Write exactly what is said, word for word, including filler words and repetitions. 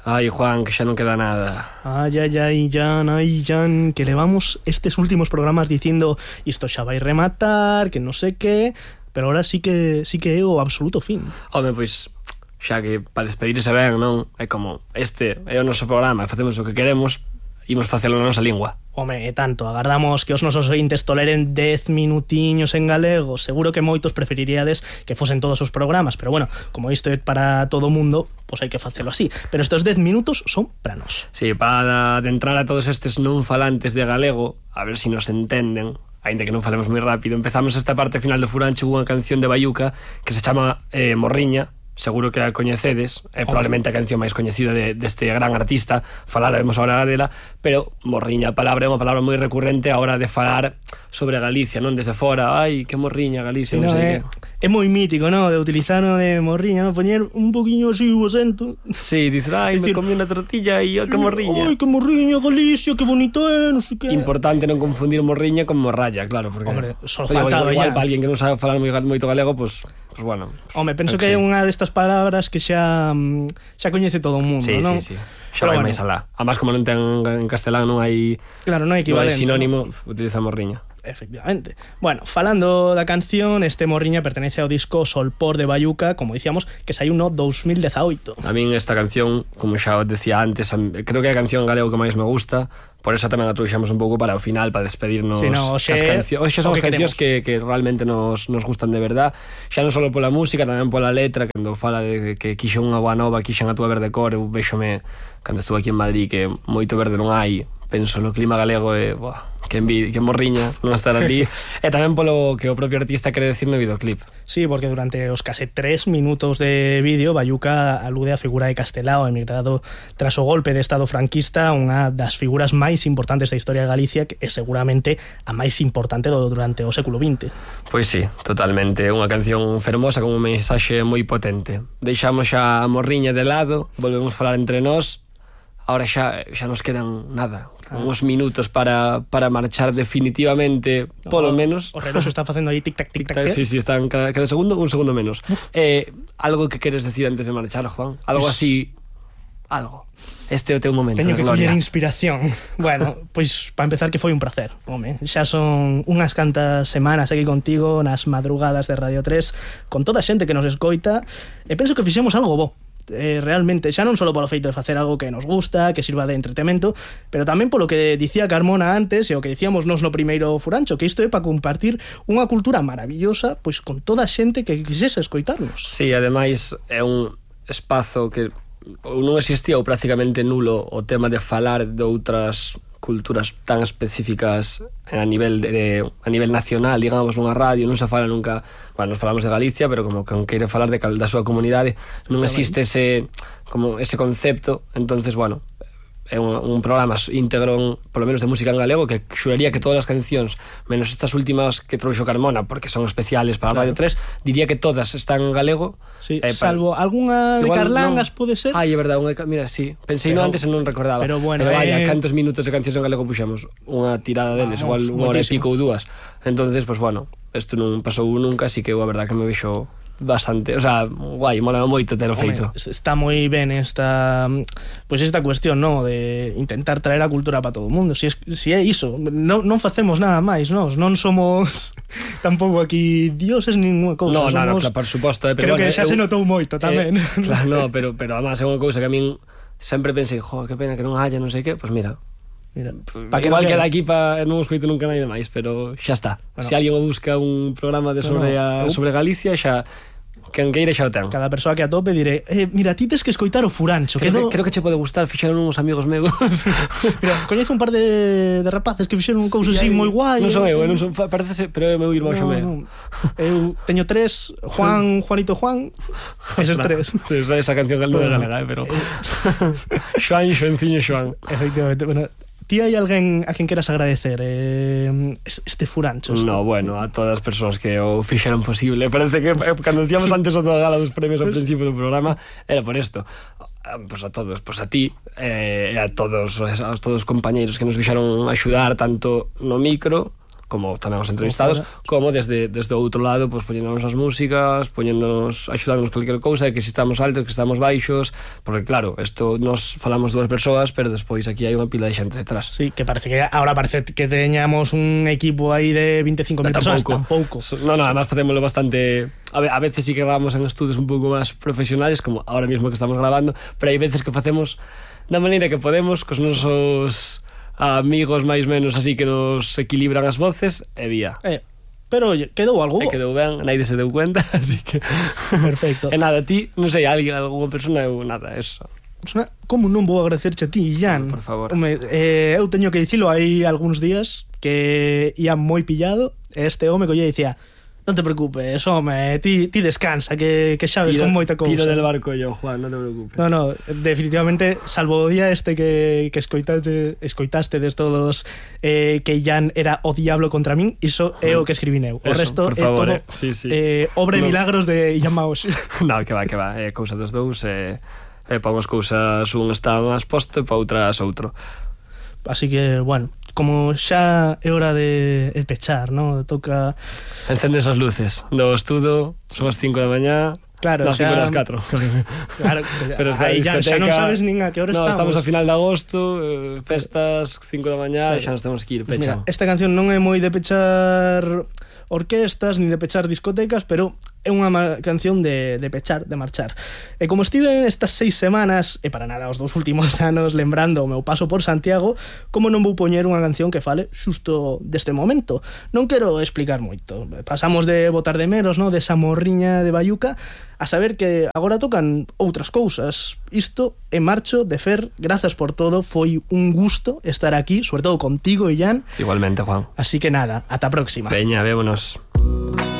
Ai, Juan, que xa non queda nada. Ai, ai, ai, Jan, ai, Jan, que levamos estes últimos programas dicindo isto xa vai rematar, que non sei que, pero ahora sí que sí que é o absoluto fin. Home, pois, xa que para despedirse ben, non? É como, este é o noso programa, facemos o que queremos, imos facelo na nosa lingua. Home, e tanto, agardamos que os nosos ointes toleren dez minutiños en galego. Seguro que moitos preferiríades que fosen todos os programas, pero bueno, como isto é para todo o mundo, pois hai que facelo así. Pero estes dez minutos son para nós. Sí, para adentrar a todos estes non falantes de galego, a ver se si nos entenden, aínda que non falemos moi rápido. Empezamos esta parte final do Furancho cunha canción de Bayuca que se chama eh, Morriña. Seguro que a coñecedes, é probablemente a canción máis coñecida de, deste gran artista. Falaremos agora dela, pero Morriña, a palabra é unha palabra moi recurrente a hora de falar sobre Galicia, non desde fora. Ai, que morriña Galicia, sí, non sei é, que. É moi mítico, non? De utilizar o de morriña, non? Poñer un poquinho así o acento. Sí, dices, ai, me comí unha tortilla e oh, que morriña. Ai, que morriña Galicia, que bonito é, non sei que. Importante non confundir morriña con morralla, claro, porque hombre, só igual, faltaba igual, ya. Para alguén que non sabe falar moito galego, pois pues, pues bueno. Home, penso que é unha destas palabras que xa xa coñece todo o mundo, sí, non? Sí, sí, sí. Xa vai máis alá. Además, como non ten en castelán, non hai... Claro, non hai equivalente. Non hai sinónimo, utiliza morriña. Efectivamente. Bueno, falando da canción, este Morriña pertenece ao disco Solpor de Bayuca, como dicíamos, que saiu no dos mil dezaoito. A min esta canción, como xa os decía antes, creo que é a canción galego que máis me gusta. Por eso tamén a trouxamos un pouco para o final, para despedirnos. Sí, no, xe, as cancións. Oxe son as cancións que, que realmente nos, nos gustan de verdad. Xa non só pola música, tamén pola letra, cando fala de que quixo unha boa nova, quixen a túa verde cor. Eu véxome, cando estuve aquí en Madrid, que moito verde non hai. Penso no clima galego e, buah, que envidia, que morriña non estar ali. E tamén polo que o propio artista quere decir no videoclip. Sí, porque durante os case tres minutos de vídeo Bayuca alude a figura de Castelao, emigrado tras o golpe de estado franquista, unha das figuras máis importantes da historia de Galicia, que é seguramente a máis importante do, durante o século vinte. Pois sí, totalmente. Unha canción fermosa con un mensaxe moi potente. Deixamos xa a morriña de lado, volvemos a falar entre nós. Ahora xa, xa nos quedan nada, ah. uns minutos para, para marchar definitivamente, no, polo menos. O reloxo está facendo aí tic-tac, tic-tac. Sí, sí, están cada, cada segundo, un segundo menos. eh, Algo que queres decir antes de marchar, Juan? Algo pues, así, algo. Este é o teu momento. Teño que coller inspiración. Bueno, pois, pues, para empezar, que foi un placer, home. Xa son unhas cantas semanas aquí contigo nas madrugadas de Radio tres, con toda a xente que nos escoita, e penso que fixemos algo bo. Eh, realmente, xa non só polo feito de facer algo que nos gusta, que sirva de entretemento, pero tamén polo que dicía Carmona antes e o que dicíamos nos no primeiro Furancho, que isto é para compartir unha cultura maravillosa, pois con toda a xente que quisese escoitarnos. Sí, ademais é un espazo que non existía ou prácticamente nulo o tema de falar de outras culturas tan específicas a nivel de, de a nivel nacional, digamos, nunha radio, non se fala nunca, bueno, nos falamos de Galicia, pero como que queire falar de, da súa comunidade, non existe ese como ese concepto. Entonces, bueno, é un, un programa íntegro, polo menos de música en galego, que xuraría que todas as cancións, menos estas últimas que trouxo Carmona, porque son especiales para claro. Radio tres, diría que todas están en galego. Sí, eh, salvo para... algunha de Carlangas, no. Pode ser. Ai, é verdade, unha, mira, sí, pensei pero, no antes e non recordaba. Pero bueno, pero vaya, eh... cantos minutos de cancións en galego puxemos? Unha tirada deles, ah, igual unha hora e pico ou dúas. Entonces, pues bueno, isto non pasou nunca, así que a verdade que me vexo bastante, o sea, guai, mola moito ter o feito. Está moi ben esta pois pues esta cuestión, no, de intentar traer a cultura para todo o mundo. Si, es, si é iso, non, non facemos nada máis, nós non somos tampouco aquí dioses ninguna cousa. No, no, somos... no, claro, por suposto, eh, pero creo bueno, que xa eu, se notou moito tamén. Eh, claro, no, pero pero además é unha cousa que a min sempre pensei, jo, que pena que non haya, non sei que, pois pues mira. Mira, pa que igual que daqui pa, non os coito nunca nada máis, pero xa está. Bueno, se alguén busca un programa de sobre no, no, a, sobre Galicia, xa quen queira xa o ten. Cada persoa que atope diré, eh, mira, ti tes que escoitar o Furancho. Creo, quedo... que, creo que che pode gustar, fixeron uns amigos meus. Mira, coñezo un par de, de rapaces que fixeron cousas así moi guai. Non son eu, non son, parece, pero é meu irmão no, xomeo. No. Eu teño tres, Juan, Juanito Juan, eses tres. Sí, esa canción galega, galega, pero Xoan, Xoanciño, Xoan. Efectivamente, bueno, ti hai alguén a quen queras agradecer eh, este Furancho? Este? No, bueno, a todas as persoas que o fixeron posible. Parece que cando decíamos antes o toda gala dos premios ao principio do programa era por isto. Pues a todos, pues a ti e eh, a todos a todos os compañeiros que nos fixeron axudar tanto no micro como tamén os entrevistados, como desde, desde o outro lado, pues, poñéndonos as músicas, poñéndonos, axudándonos cualquier cousa, de que si estamos altos, que estamos baixos, porque claro, isto nos falamos dúas persoas, pero despois aquí hai unha pila de xente detrás. Sí, que parece que ahora parece que teñamos un equipo aí de veinticinco mil persoas, tampouco. No, no, además facémoslo bastante, a veces sí que grabamos en estudios un pouco máis profesionales, como ahora mismo que estamos grabando, pero hai veces que facemos da maneira que podemos, cos nosos amigos máis menos así que nos equilibran as voces, e vía. Eh, pero oye, quedou algo. E quedou ben, naide se deu cuenta, así que perfecto. E nada, ti, non sei, alguén, alguna persona, eu nada, eso. Como non vou agradecerche a ti, Ian? Por favor. Home, eh, eu teño que dicilo, hai algúns días que Ian moi pillado, e este home colle dicía: non te preocupes, home, ti, ti descansa, que, que sabes tiro, con moita cousa. Tiro del barco yo, Juan, non te preocupes. No, no, definitivamente, salvo o día este que, que escoitaste, escoitaste des todos eh, que Ian era o diablo contra min, iso é o que escribín eu. O eso, resto favor, é todo eh. sí, sí. Eh, obra e no. milagros de Ian Maos. No, que va, que va, é cousa dos dous, e eh, para unhas cousas un está máis posto e para outras outro. Así que, bueno, como xa é hora de, de pechar, ¿no? Toca... Encendes as luces do estudo, son as cinco da mañá. Claro, las cinco das catro. Claro, pero aí xa, xa non sabes nin a que hora no, estamos. Estamos a final de agosto, eh, festas, cinco da mañá, claro. E xa nos temos que ir pechando. Mira, esta canción non é moi de pechar orquestas, ni de pechar discotecas, pero é unha canción de, de pechar, de marchar. E como estive estas seis semanas, e para nada os dous últimos anos, lembrando o meu paso por Santiago, como non vou poñer unha canción que fale xusto deste momento? Non quero explicar moito. Pasamos de botar de meros, no? Desa morriña de Baiuca, a saber que agora tocan outras cousas. Isto é marcho de Fer, grazas por todo, foi un gusto estar aquí, sobre todo contigo, Ian. Igualmente, Juan. Así que nada, ata a próxima. Veña, vémonos.